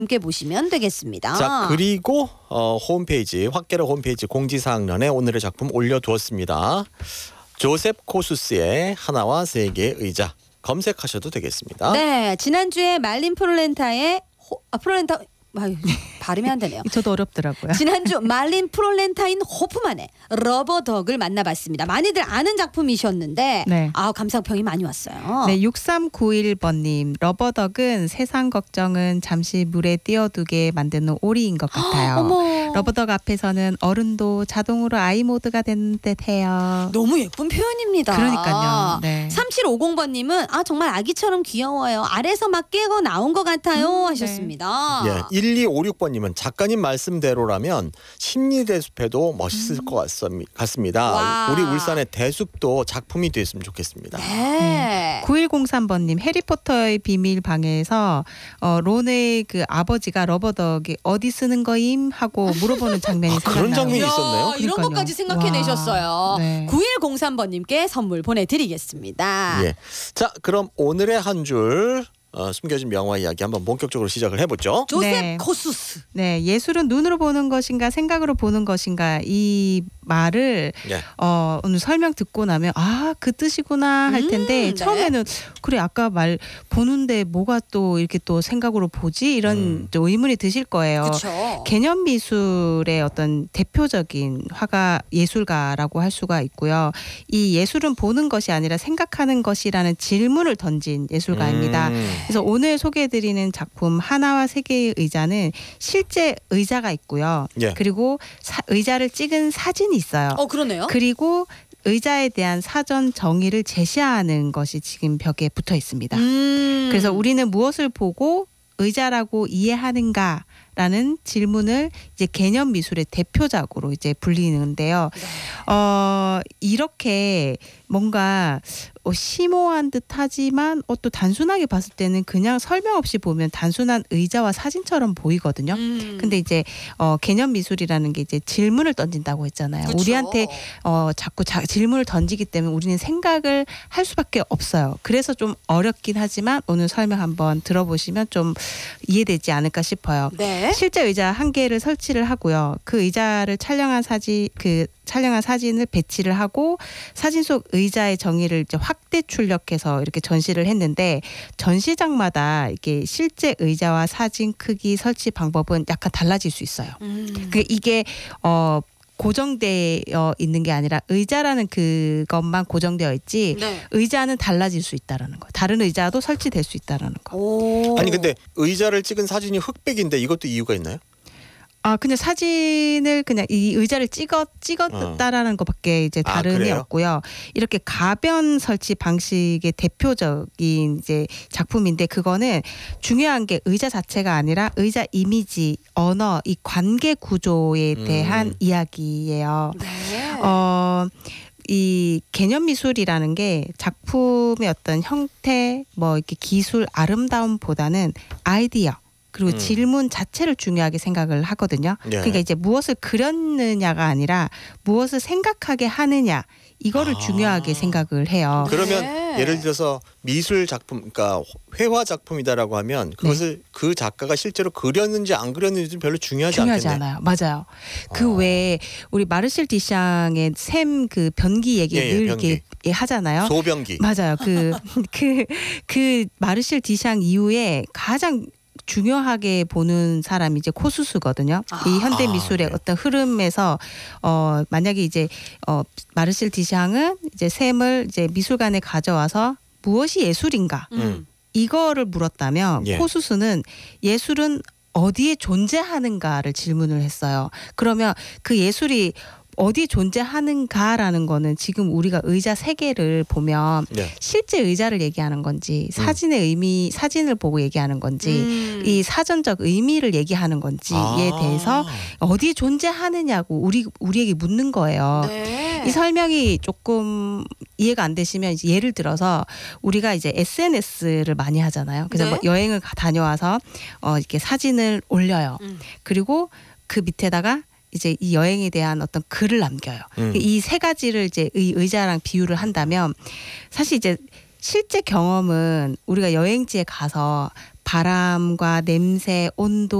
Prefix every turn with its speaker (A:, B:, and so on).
A: 함께 보시면 되겠습니다.
B: 자, 그리고 홈페이지 확계로 홈페이지 공지사항란에 오늘의 작품 올려두었습니다. 조셉 코수스의 하나와 세 개의 의자 검색하셔도 되겠습니다.
A: 네, 지난주에 말린 프롤렌타의 발음이 안 되네요.
C: 저도 어렵더라고요.
A: 지난주 말린 프롤렌타인 호프만의 러버덕을 만나봤습니다. 많이들 아는 작품이셨는데
C: 네.
A: 감상평이 많이 왔어요.
C: 네, 6391번님. 러버덕은 세상 걱정은 잠시 물에 띄어두게 만드는 오리인 것 같아요.
A: 어머.
C: 러버덕 앞에서는 어른도 자동으로 아이 모드가 되는 듯해요.
A: 너무 예쁜 표현입니다.
C: 그러니까요. 네.
A: 3750번님은 정말 아기처럼 귀여워요. 알에서 막 깨고 나온 것 같아요 하셨습니다.
B: 예, 1256번님은 작가님 말씀대로라면 심리대숲에도 멋있을 것 같습니다.
A: 와.
B: 우리 울산의 대숲도 작품이 됐으면 좋겠습니다.
A: 네.
C: 9103번님. 해리포터의 비밀 방에서 론의 그 아버지가 러버덕이 어디 쓰는 거임 하고 물어보는 장면이 생각나요.
B: 그런 장면이 있었네요.
A: 이야, 이런
C: 그러니까요.
A: 것까지 생각해내셨어요.
C: 와, 네.
A: 9103번님께 선물 보내드리겠습니다.
B: 예. 자, 그럼 오늘의 한 줄 숨겨진 명화 이야기 한번 본격적으로 시작을 해보죠.
A: 조셉
C: 네.
A: 코수스.
C: 네, 예술은 눈으로 보는 것인가 생각으로 보는 것인가 이 말을
B: 예.
C: 오늘 설명 듣고 나면 그 뜻이구나 할 텐데
A: 네.
C: 처음에는 그래 아까 말 보는데 뭐가 또 이렇게 또 생각으로 보지 이런 좀 의문이 드실 거예요.
A: 그렇죠.
C: 개념 미술의 어떤 대표적인 화가 예술가라고 할 수가 있고요. 이 예술은 보는 것이 아니라 생각하는 것이라는 질문을 던진 예술가입니다. 그래서 오늘 소개해드리는 작품 하나와 세 개의 의자는 실제 의자가 있고요.
B: 예.
C: 그리고 의자를 찍은 사진이 있어요.
A: 그러네요.
C: 그리고 의자에 대한 사전 정의를 제시하는 것이 지금 벽에 붙어 있습니다. 그래서 우리는 무엇을 보고 의자라고 이해하는가라는 질문을 이제 개념 미술의 대표작으로 이제 불리는데요. 이렇게 뭔가 심오한 듯하지만 또 단순하게 봤을 때는 그냥 설명 없이 보면 단순한 의자와 사진처럼 보이거든요. 근데 이제 개념 미술이라는 게 이제 질문을 던진다고 했잖아요.
A: 그쵸.
C: 우리한테 자꾸 질문을 던지기 때문에 우리는 생각을 할 수밖에 없어요. 그래서 좀 어렵긴 하지만 오늘 설명 한번 들어보시면 좀 이해되지 않을까 싶어요.
A: 네.
C: 실제 의자 한 개를 설치를 하고요. 그 의자를 촬영한 사진을 배치를 하고 사진 속 의자의 정의를 이제 확대 출력해서 이렇게 전시를 했는데 전시장마다 이게 실제 의자와 사진 크기 설치 방법은 약간 달라질 수 있어요. 이게 고정되어 있는 게 아니라 의자라는 그것만 고정되어 있지
A: 네.
C: 의자는 달라질 수 있다라는 거. 다른 의자도 설치될 수 있다라는 거.
B: 아니 근데 의자를 찍은 사진이 흑백인데 이것도 이유가 있나요?
C: 그냥 사진을 그냥 이 의자를 찍었다라는 것밖에 이제 다름이
B: 그래요?
C: 없고요. 이렇게 가변 설치 방식의 대표적인 이제 작품인데 그거는 중요한 게 의자 자체가 아니라 의자 이미지, 언어, 이 관계 구조에 대한 이야기예요.
A: 네.
C: 이 개념 미술이라는 게 작품의 어떤 형태, 이렇게 기술, 아름다움보다는 아이디어. 그리고 질문 자체를 중요하게 생각을 하거든요.
B: 예.
C: 그러니까 이제 무엇을 그렸느냐가 아니라 무엇을 생각하게 하느냐 이거를 중요하게 생각을 해요.
B: 그러면
A: 네.
B: 예를 들어서 미술 작품, 그러니까 회화 작품이다라고 하면 그것을 그 작가가 실제로 그렸는지 안 그렸는지 별로 중요하지 않겠네.
C: 않아요. 맞아요. 그 외에 우리 마르실 디샹의 샘 그 변기 얘기 늘
B: 변기.
C: 이렇게 하잖아요.
B: 소변기.
C: 맞아요. 그 마르실 디샹 이후에 가장 중요하게 보는 사람이 이제 코수스거든요. 이 현대 미술의
B: 네.
C: 어떤 흐름에서 만약에 이제 마르실 디샹은 이제 샘을 이제 미술관에 가져와서 무엇이 예술인가 이거를 물었다면
B: 예.
C: 코수스는 예술은 어디에 존재하는가를 질문을 했어요. 그러면 그 예술이 어디 존재하는가라는 거는 지금 우리가 의자 세 개를 보면
B: 네.
C: 실제 의자를 얘기하는 건지 사진의 의미, 사진을 보고 얘기하는 건지 이 사전적 의미를 얘기하는 건지에 대해서 어디에 존재하느냐고 우리에게 묻는 거예요.
A: 네.
C: 이 설명이 조금 이해가 안 되시면 이제 예를 들어서 우리가 이제 SNS를 많이 하잖아요. 그래서
A: 네.
C: 여행을 다녀와서 이렇게 사진을 올려요. 그리고 그 밑에다가 이제 이 여행에 대한 어떤 글을 남겨요. 이 세 가지를 이제 의자랑 비유를 한다면 사실 이제 실제 경험은 우리가 여행지에 가서 바람과 냄새, 온도